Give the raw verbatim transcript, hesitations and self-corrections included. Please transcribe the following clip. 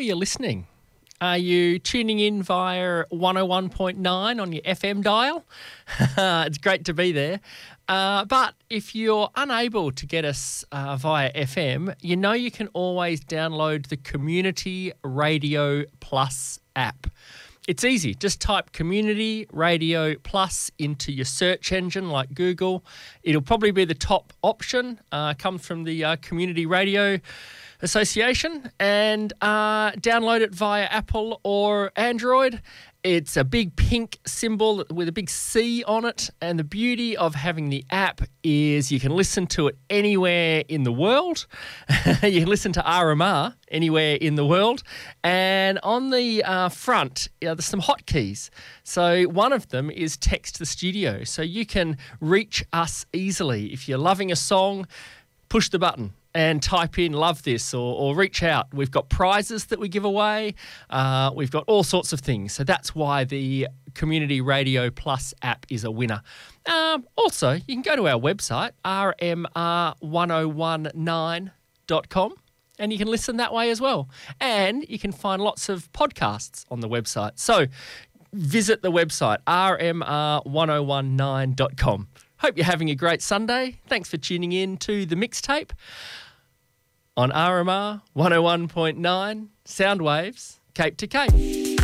you listening? Are you tuning in via one oh one point nine on your F M dial? It's great to be there. Uh, but if you're unable to get us uh, via F M, you know you can always download the Community Radio Plus app. It's easy. Just type Community Radio Plus into your search engine like Google. It'll probably be the top option. Uh, comes from the uh, Community Radio Association, and uh, download it via Apple or Android. It's a big pink symbol with a big C on it, and the beauty of having the app is you can listen to it anywhere in the world. You can listen to R M R anywhere in the world, and on the uh, front, you know, there's some hotkeys. So one of them is text the studio, so you can reach us easily. If you're loving a song, push the button and type in love this or, or reach out. We've got prizes that we give away. Uh, we've got all sorts of things. So that's why the Community Radio Plus app is a winner. Um, also, you can go to our website, r m r one oh one nine dot com, and you can listen that way as well. And you can find lots of podcasts on the website. So visit the website, r m r one oh one nine dot com. Hope you're having a great Sunday. Thanks for tuning in to the mixtape on R M R one oh one point nine Sound Waves, Cape to Cape.